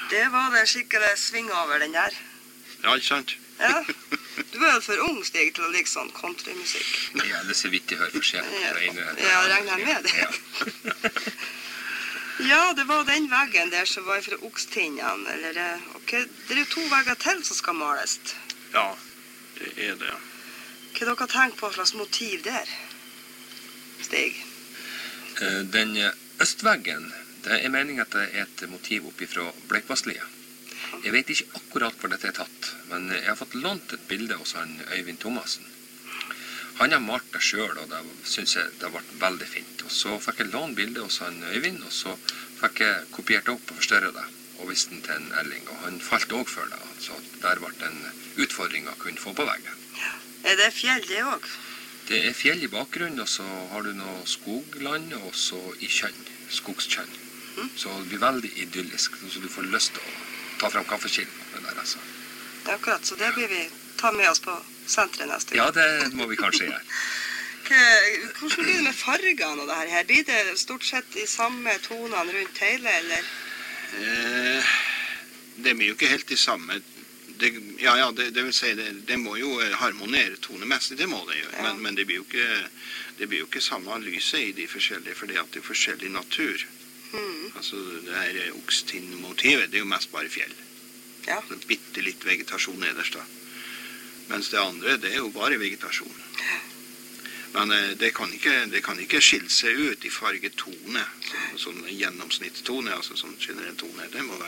Det var det skikkelig sving over den der. Ja, ikke sant? Ja. Du er jo for ung, Stig, til å like sånn countrymusikk. Ja, det er så vidt jeg hører forskjell. Ja, regner jeg med det. Ja. Ja, det var den veggen der som var fra Okstinnene, eller... Ok, det er jo 2 vegger til som skal males. Ja, det er det. Hva dere tenkt på slags motiv der, Stig? Den østveggen, det er meningen at det er et motiv oppi fra Bleikvasslia. Jeg vet ikke akkurat hvor dette er tatt, men jeg har fått lånt et bilde hos han Øyvind Thomasen. Han har malt det selv, og det synes jeg det har vært veldig fint. Og så fikk jeg lånt bildet hos han Øyvind, og så fikk jeg kopiert det opp og forstørret det, og viste den til en Erling, og han falt også for det, så der ble det en utfordring å kunne få på veggen. Ja. Er det fjell det også? Det er fjell i bakgrunnen, og så har du noe skogland, og så i kjønn, skogskjønn. Så det blir veldig idyllisk, så du får lyst til å ta frem kaffekilden der, altså. Det er akkurat, så det blir vi ta med oss på senteret neste uke. Ja, det må vi kanskje gjøre. Hvordan blir det med fargene og det her? Blir det stort sett de samme tonene rundt hele, eller? Det blir jo ikke helt de samme. Det vil si, det må jo harmonere tonemessig, det må det gjøre. Ja. Men det blir jo ikke samme lyset i de forskjellige, fordi at det er forskjellig natur. Altså, det her Okstinn-motivet, det er jo mest bare fjell. Ja. Så bitte litt vegetasjon nederst da. Mens det andre, det er jo bare vegetasjon. Men det kan ikke skille seg ut i fargetone, sånn gjennomsnittstone, altså sånn generell tone. Det må